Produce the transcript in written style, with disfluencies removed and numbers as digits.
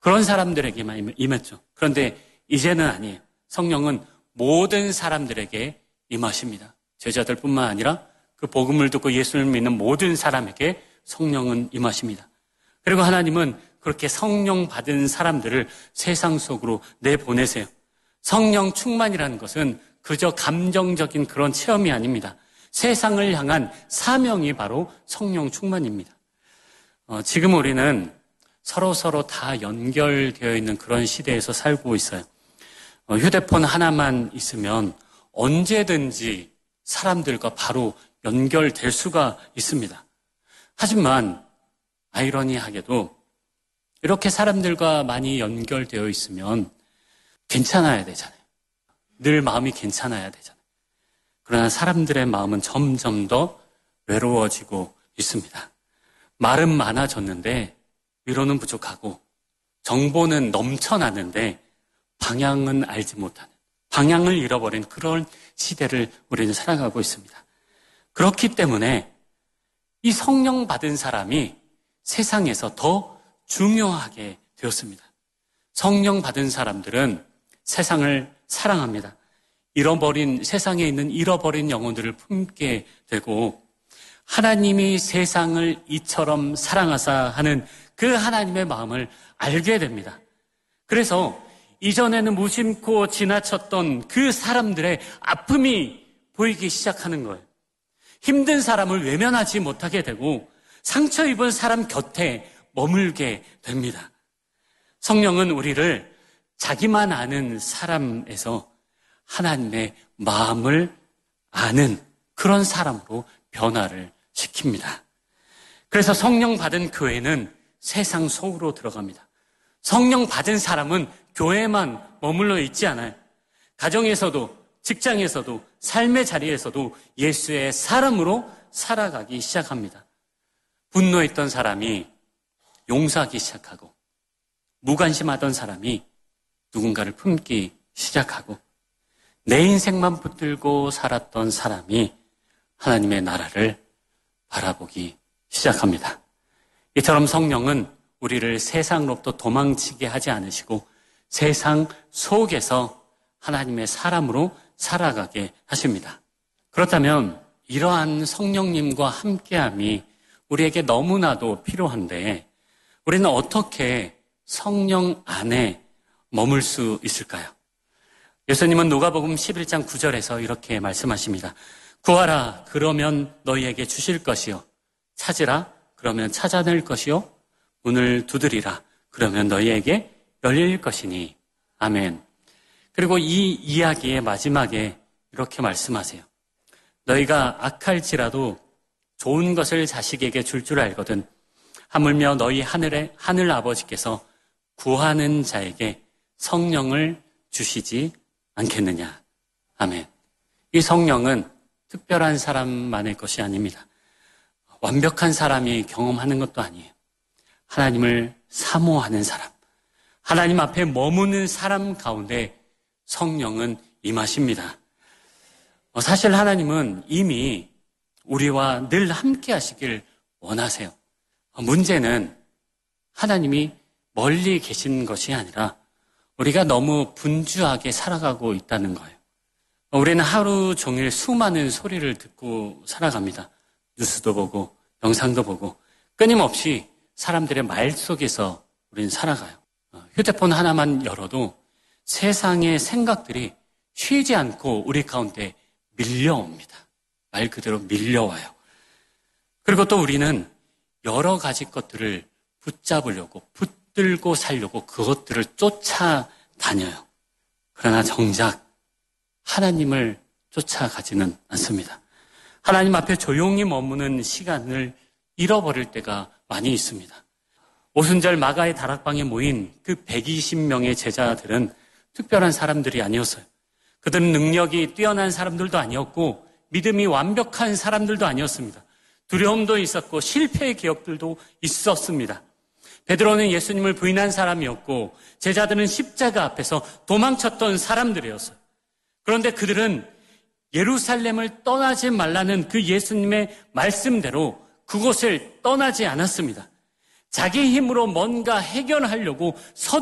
그런 사람들에게만 임했죠. 그런데 이제는 아니에요. 성령은 모든 사람들에게 임하십니다. 제자들뿐만 아니라 그 복음을 듣고 예수를 믿는 모든 사람에게 성령은 임하십니다. 그리고 하나님은 그렇게 성령 받은 사람들을 세상 속으로 내보내세요. 성령 충만이라는 것은 그저 감정적인 그런 체험이 아닙니다. 세상을 향한 사명이 바로 성령 충만입니다. 지금 우리는 서로 다 연결되어 있는 그런 시대에서 살고 있어요. 휴대폰 하나만 있으면 언제든지 사람들과 바로 연결될 수가 있습니다. 하지만 아이러니하게도 이렇게 사람들과 많이 연결되어 있으면 괜찮아야 되잖아요. 늘 마음이 괜찮아야 되잖아요. 그러나 사람들의 마음은 점점 더 외로워지고 있습니다. 말은 많아졌는데 위로는 부족하고 정보는 넘쳐나는데 방향은 알지 못하는, 방향을 잃어버린 그런 시대를 우리는 살아가고 있습니다. 그렇기 때문에 이 성령 받은 사람이 세상에서 더 중요하게 되었습니다. 성령 받은 사람들은 세상을 사랑합니다. 세상에 있는 잃어버린 영혼들을 품게 되고 하나님이 세상을 이처럼 사랑하사 하는 그 하나님의 마음을 알게 됩니다. 그래서 이전에는 무심코 지나쳤던 그 사람들의 아픔이 보이기 시작하는 거예요. 힘든 사람을 외면하지 못하게 되고 상처 입은 사람 곁에 머물게 됩니다. 성령은 우리를 자기만 아는 사람에서 하나님의 마음을 아는 그런 사람으로 변화를 시킵니다. 그래서 성령 받은 교회는 세상 속으로 들어갑니다. 성령 받은 사람은 교회만 머물러 있지 않아요. 가정에서도, 직장에서도, 삶의 자리에서도 예수의 사람으로 살아가기 시작합니다. 분노했던 사람이 용서하기 시작하고, 무관심하던 사람이 누군가를 품기 시작하고, 내 인생만 붙들고 살았던 사람이 하나님의 나라를 바라보기 시작합니다. 이처럼 성령은 우리를 세상으로부터 도망치게 하지 않으시고 세상 속에서 하나님의 사람으로 살아가게 하십니다. 그렇다면 이러한 성령님과 함께함이 우리에게 너무나도 필요한데 우리는 어떻게 성령 안에 머물 수 있을까요? 예수님은 누가복음 11장 9절에서 이렇게 말씀하십니다. 구하라 그러면 너희에게 주실 것이요 찾으라 그러면 찾아낼 것이요 문을 두드리라 그러면 너희에게 열릴 것이니 아멘. 그리고 이 이야기의 마지막에 이렇게 말씀하세요. 너희가 악할지라도 좋은 것을 자식에게 줄 알거든 하물며 너희 하늘 아버지께서 구하는 자에게 성령을 주시지 않겠느냐. 아멘. 이 성령은 특별한 사람만의 것이 아닙니다. 완벽한 사람이 경험하는 것도 아니에요. 하나님을 사모하는 사람, 하나님 앞에 머무는 사람 가운데 성령은 임하십니다. 사실 하나님은 이미 우리와 늘 함께 하시길 원하세요. 문제는 하나님이 멀리 계신 것이 아니라 우리가 너무 분주하게 살아가고 있다는 거예요. 우리는 하루 종일 수많은 소리를 듣고 살아갑니다. 뉴스도 보고 영상도 보고 끊임없이 사람들의 말 속에서 우리는 살아가요. 휴대폰 하나만 열어도 세상의 생각들이 쉬지 않고 우리 가운데 밀려옵니다. 말 그대로 밀려와요. 그리고 또 우리는 여러 가지 것들을 붙잡으려고 붙들고 살려고 그것들을 쫓아다녀요. 그러나 정작 하나님을 쫓아가지는 않습니다. 하나님 앞에 조용히 머무는 시간을 잃어버릴 때가 많이 있습니다. 오순절 마가의 다락방에 모인 그 120명의 제자들은 특별한 사람들이 아니었어요. 그들은 능력이 뛰어난 사람들도 아니었고 믿음이 완벽한 사람들도 아니었습니다. 두려움도 있었고 실패의 기억들도 있었습니다. 베드로는 예수님을 부인한 사람이었고 제자들은 십자가 앞에서 도망쳤던 사람들이었어요. 그런데 그들은 예루살렘을 떠나지 말라는 그 예수님의 말씀대로 그곳을 떠나지 않았습니다. 자기 힘으로 뭔가 해결하려고